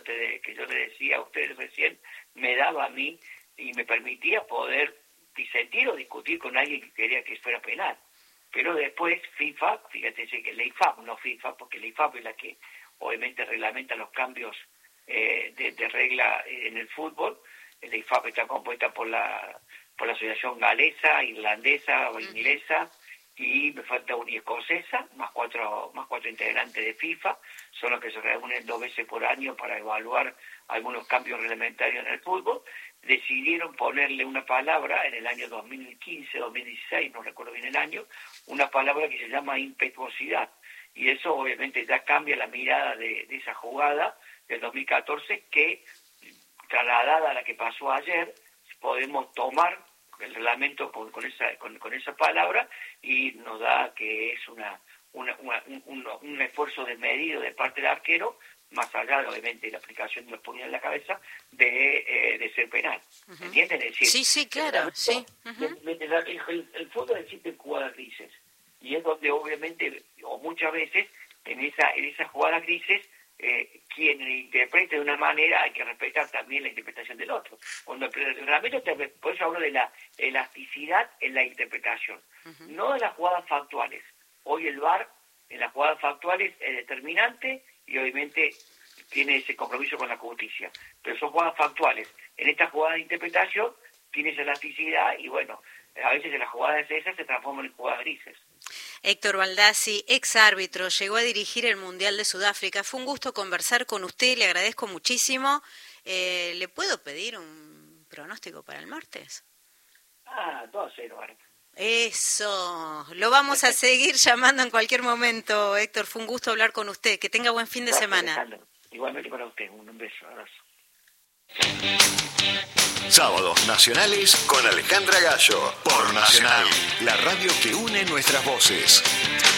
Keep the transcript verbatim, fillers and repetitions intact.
te, que yo le decía a ustedes recién, me daba a mí y me permitía poder disentir o discutir con alguien que quería que fuera penal. Pero después FIFA, fíjate que la I F A B, no FIFA, porque la I F A B es la que obviamente reglamenta los cambios eh, de, de regla en el fútbol. La I F A B está compuesta por la por la asociación galesa, irlandesa o inglesa, y me falta una escocesa, más cuatro más cuatro integrantes de FIFA, son los que se reúnen dos veces por año para evaluar algunos cambios reglamentarios en el fútbol. Decidieron ponerle una palabra en el año dos mil quince, dos mil dieciséis, no recuerdo bien el año, una palabra que se llama impetuosidad, y eso obviamente ya cambia la mirada de, de esa jugada del dos mil catorce, que trasladada a la que pasó ayer, podemos tomar el reglamento con, con esa con, con esa palabra, y nos da que es una, una, una un, un, un esfuerzo desmedido de parte del arquero, más allá de, obviamente, la aplicación de los puñales en la cabeza, de, eh, de ser penal. Uh-huh. ¿Entienden? Es decir, sí, sí, claro, el, sí. Uh-huh. el, el, el, el fútbol existe jugadas grises, y es donde obviamente, o muchas veces, en esa en esas jugadas grises, eh, quien interprete de una manera, hay que respetar también la interpretación del otro. Cuando el reglamento, por eso hablo de la elasticidad en la interpretación, uh-huh. no de las jugadas factuales. Hoy el V A R en las jugadas factuales es determinante, y obviamente tiene ese compromiso con la justicia, pero son jugadas factuales. En esta jugada de interpretación tiene esa elasticidad, y bueno, a veces en las jugadas esas se transforman en jugadas grises. Héctor Baldassi, ex árbitro, llegó a dirigir el Mundial de Sudáfrica. Fue un gusto conversar con usted, le agradezco muchísimo. Eh, ¿Le puedo pedir un pronóstico para el martes? Ah, dos a cero, ¿vale? Eso, lo vamos a seguir llamando en cualquier momento, Héctor. Fue un gusto hablar con usted. Que tenga buen fin de Gracias, semana. Alejandro. Igualmente para usted, un beso, abrazo. Sábados nacionales con Alejandra Gallo por Nacional, la radio que une nuestras voces.